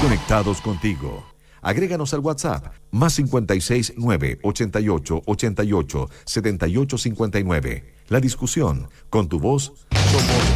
conectados contigo. Agréganos al WhatsApp, más 56 9 88 88 78 59. La discusión, con tu voz, somos